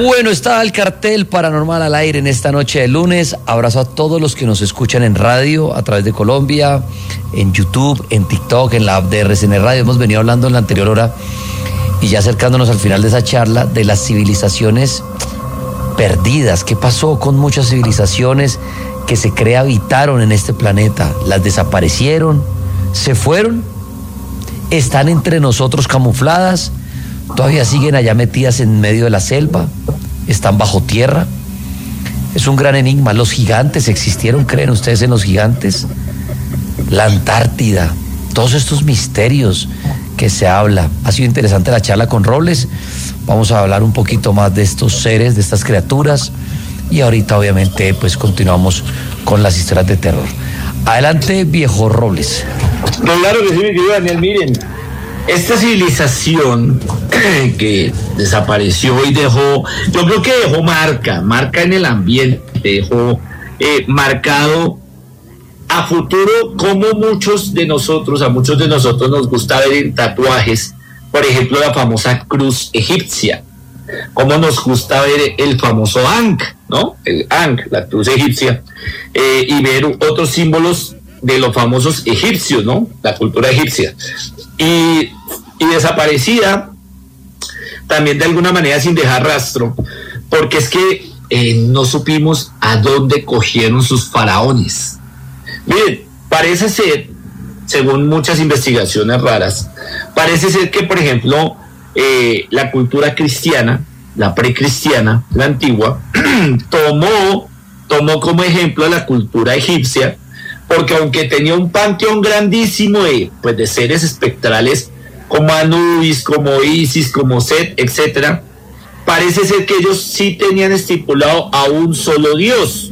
Bueno, está el cartel paranormal al aire en esta noche de lunes. Abrazo a todos los que nos escuchan en radio a través de Colombia, en YouTube, en TikTok, en la app de RCN Radio. Hemos venido hablando en la anterior hora y ya acercándonos al final de esa charla de las civilizaciones perdidas. ¿Qué pasó con muchas civilizaciones que se cree habitaron en este planeta? ¿Las desaparecieron? ¿Se fueron? ¿Están entre nosotros camufladas? ¿Todavía siguen allá metidas en medio de la selva? ¿Están bajo tierra? Es un gran enigma. ¿Los gigantes existieron? ¿Creen ustedes en los gigantes? La Antártida, todos estos misterios que se habla. Ha sido interesante la charla con Robles. Vamos a hablar un poquito más de estos seres, de estas criaturas. Y ahorita obviamente pues continuamos con las historias de terror. Adelante, viejo Robles. No, claro que sí, mi querido Daniel. Miren, esta civilización que desapareció y dejó, yo creo que dejó marca en el ambiente, dejó marcado a futuro como a muchos de nosotros nos gusta ver en tatuajes, por ejemplo la famosa cruz egipcia, como nos gusta ver el famoso Ankh, ¿no? El Ankh, la cruz egipcia, y ver otros símbolos de los famosos egipcios, ¿no? La cultura egipcia. Y desaparecida también de alguna manera sin dejar rastro, porque es que no supimos a dónde cogieron sus faraones. Miren, parece ser, según muchas investigaciones raras, parece ser que, por ejemplo, la cultura cristiana, la precristiana, la antigua, tomó como ejemplo a la cultura egipcia, porque aunque tenía un panteón grandísimo de seres espectrales como Anubis, como Isis, como Set, etcétera, parece ser que ellos sí tenían estipulado a un solo Dios.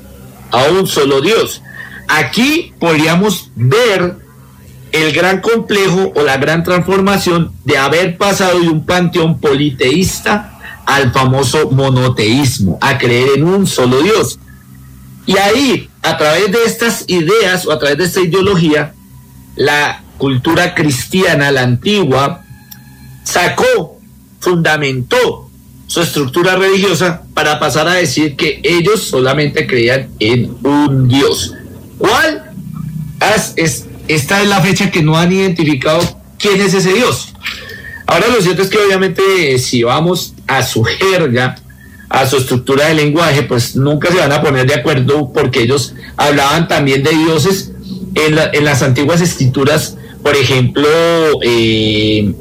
Aquí podríamos ver el gran complejo o la gran transformación de haber pasado de un panteón politeísta al famoso monoteísmo, a creer en un solo Dios. Y ahí, a través de estas ideas o a través de esta ideología, la cultura cristiana, la antigua, fundamentó su estructura religiosa para pasar a decir que ellos solamente creían en un Dios. ¿Cuál? Esta es la fecha que no han identificado quién es ese Dios. Ahora lo cierto es que obviamente si vamos a su jerga, a su estructura de lenguaje, pues nunca se van a poner de acuerdo, porque ellos hablaban también de dioses en las antiguas escrituras, por ejemplo, en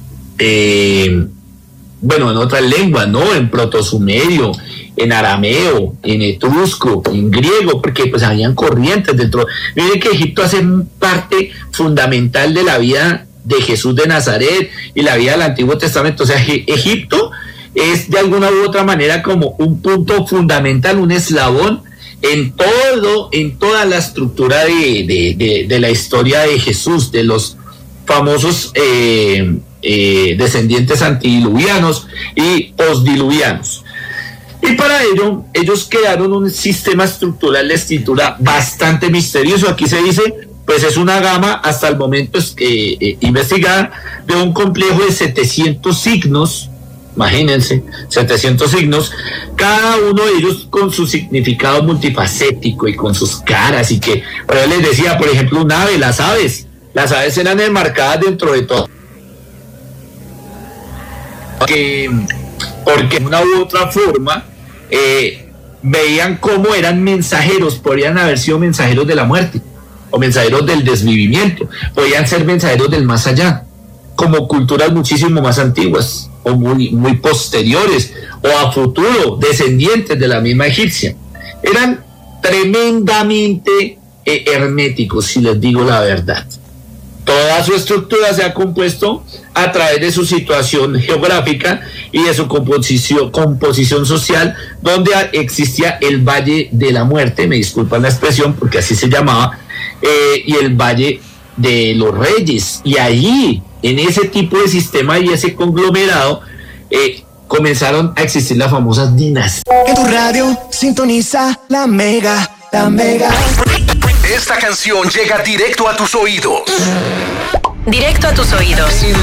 otras lenguas, ¿no? En protosumerio, en arameo, en etrusco, en griego, porque pues habían corrientes dentro. Miren que Egipto hace parte fundamental de la vida de Jesús de Nazaret y la vida del Antiguo Testamento. O sea, Egipto es de alguna u otra manera como un punto fundamental, un eslabón en toda la estructura de la historia de Jesús, de los famosos descendientes antidiluvianos y postdiluvianos. Y para ello, ellos crearon un sistema estructural de escritura bastante misterioso. Aquí se dice, pues es una gama, hasta el momento investigada, de un complejo de 700 signos. Imagínense, 700 signos, cada uno de ellos con su significado multifacético y con sus caras, y que, yo les decía, por ejemplo, un ave, las aves eran enmarcadas dentro de todo. Porque de una u otra forma veían cómo eran mensajeros, podrían haber sido mensajeros de la muerte, o mensajeros del desvivimiento, podían ser mensajeros del más allá, como culturas muchísimo más antiguas, o muy posteriores, o a futuro, descendientes de la misma egipcia. Eran tremendamente herméticos, si les digo la verdad. Toda su estructura se ha compuesto a través de su situación geográfica y de su composición social, donde existía el Valle de la Muerte, me disculpan la expresión porque así se llamaba, y el Valle de los Reyes. Y allí, en ese tipo de sistema y ese conglomerado, comenzaron a existir las famosas dinastías. En tu radio sintoniza la mega. Esta canción llega directo a tus oídos. Directo a tus oídos.